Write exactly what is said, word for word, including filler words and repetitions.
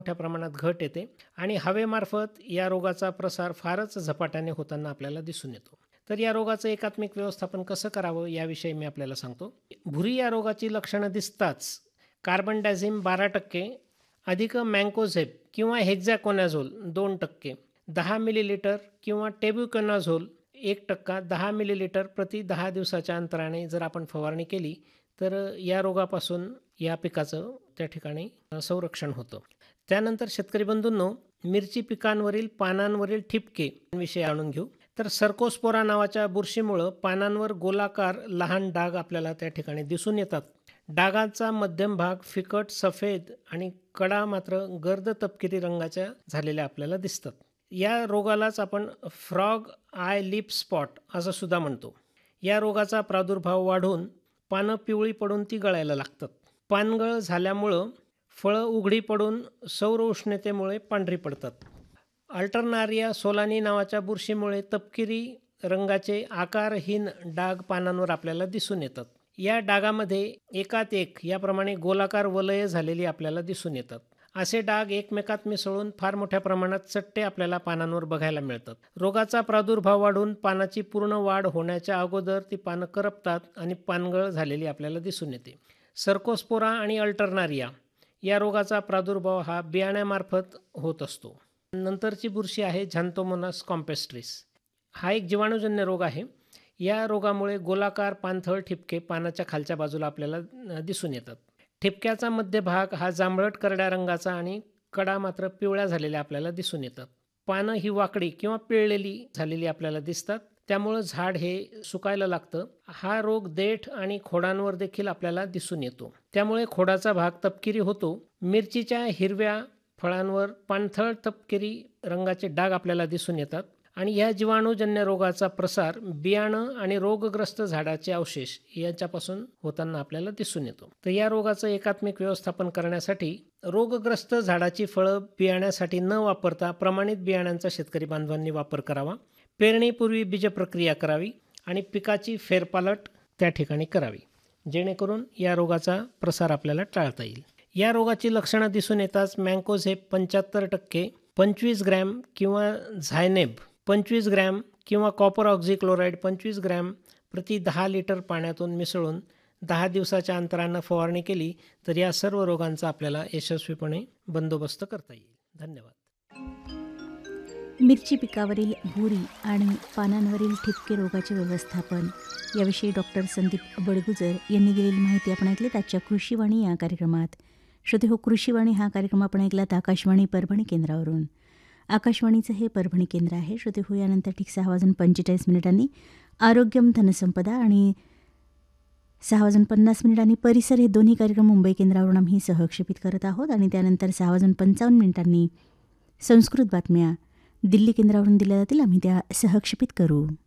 मोठ्या प्रमाणात घट येते आणि हवेमार्फत या रोगाचा प्रसार फारच झपाट्याने होताना आपल्याला दिसून येतो. तर या रोगाचं एकात्मिक व्यवस्थापन कसं करावं याविषयी मी आपल्याला सांगतो. भुरी या रोगाची लक्षणं दिसताच कार्बनडाझिम बारा टक्के अधिक मँकोझेब किंवा हेक्झॅकोनाझोल दोन टक्के दहा मिलीलिटर किंवा टेब्युकोनाझोल एक टक्का दहा मिलीलिटर प्रति दहा दिवसाच्या अंतराने जर आपण फवारणी केली तर या रोगापासून या पिकाचं त्या ठिकाणी संरक्षण होतं. त्यानंतर शेतकरी बंधूंनो, मिरची पिकांवरील पानांवरील ठिपके विषयी आणून घेऊ. तर सर्कोस्पोरा नावाच्या बुरशीमुळं पानांवर गोलाकार लहान डाग आपल्याला त्या ठिकाणी दिसून येतात. डागांचा मध्यम भाग फिकट सफेद आणि कडा मात्र गर्द तपकिरी रंगाच्या झालेल्या आपल्याला दिसतात. या रोगालाच आपण फ्रॉग आय लिप स्पॉट असं सुद्धा म्हणतो. या रोगाचा प्रादुर्भाव वाढून पानं पिवळी पडून ती गळायला लागतात. पानगळ झाल्यामुळं फळं उघडी पडून सौर उष्णतेमुळे पांढरी पडतात. अल्टरनारिया सोलानी नावाच्या बुरशीमुळे तपकिरी रंगाचे आकारहीन डाग पानांवर आपल्याला दिसून येतात. या डागामध्ये एकात एक याप्रमाणे गोलाकार वलये झालेली आपल्याला दिसून येतात. असे डाग एकमेकात मिसळून फार मोठ्या प्रमाणात चट्टे आपल्याला पानांवर बघायला मिळतात. रोगाचा प्रादुर्भाव वाढून पानाची पूर्ण वाढ होण्याच्या अगोदर ती पानं करपतात आणि पानगळ झालेली आपल्याला दिसून येते. सर्कोस्पोरा आणि अल्टरनारिया या रोगाचा प्रादुर्भाव हा बियाण्यामार्फत होत असतो. नंतरची बुरशी आहे झॅन्थोमोनास कॉम्पेस्ट्रिस. हा एक जीवाणूजन्य रोग आहे. या रोगामुळे गोलाकार पाणथळ ठिपके पानाच्या खालच्या बाजूला आपल्याला दिसून येतात. ठिपक्याचा मध्यभाग हा जांभळट करड्या रंगाचा आणि कडा मात्र पिवळ्या झालेल्या आपल्याला दिसून येतात. पानं ही वाकडी किंवा पिळलेली झालेली आपल्याला दिसतात. त्यामुळं झाड हे सुकायला लागतं. हा रोग देठ आणि खोडांवर देखील आपल्याला दिसून येतो. त्यामुळे खोडाचा भाग तपकिरी होतो. मिरचीच्या हिरव्या फळांवर पाणथळ तपकिरी रंगाचे डाग आपल्याला दिसून येतात आणि या जीवाणूजन्य रोगाचा प्रसार बियाणं आणि रोगग्रस्त झाडाचे अवशेष यांच्यापासून होताना आपल्याला दिसून येतो. तर या रोगाचं एकात्मिक व्यवस्थापन करण्यासाठी रोगग्रस्त झाडाची फळं बियाण्यासाठी न वापरता प्रमाणित बियाण्यांचा शेतकरी बांधवांनी वापर करावा. पेरणीपूर्वी बीजप्रक्रिया करावी आणि पिकाची फेरपालट त्या ठिकाणी करावी, जेणेकरून या रोगाचा प्रसार आपल्याला टाळता येईल. या रोगाची लक्षणं दिसून येताच मँकोझेब पंच्याहत्तर टक्के पंचवीस ग्रॅम किंवा झायनेब पंचवीस ग्रॅम किंवा कॉपर ऑक्झिक्लोराईड पंचवीस ग्रॅम प्रति दहा लिटर पाण्यातून मिसळून दहा दिवसाच्या अंतरानं फवारणी केली तर या सर्व रोगांचा आपल्याला यशस्वीपणे बंदोबस्त करता येईल. धन्यवाद. मिरची पिकावरील भुरी आणि पानांवरील ठिपके रोगाचे व्यवस्थापन याविषयी डॉक्टर संदीप बडगुजर यांनी दिलेली माहिती आपण ऐकली आजच्या कृषीवाणी या कार्यक्रमात. श्रोते हो, कृषीवाणी हा कार्यक्रम आपण ऐकलात आकाशवाणी परभणी केंद्रावरून. आकाशवाणीचं हे परभणी केंद्र आहे. श्रोते हो, यानंतर ठीक सहा वाजून पंचेचाळीस मिनिटांनी आरोग्यम धनसंपदा आणि सहा वाजून पन्नास मिनिटांनी परिसर हे दोन्ही कार्यक्रम मुंबई केंद्रावरून आम्ही सहक्षेपित करत आहोत आणि त्यानंतर सहा वाजून पंचावन्न मिनिटांनी संस्कृत बातम्या दिल्ली केंद्रावरून दिल्या जातील, आम्ही त्या सहक्षेपित करू.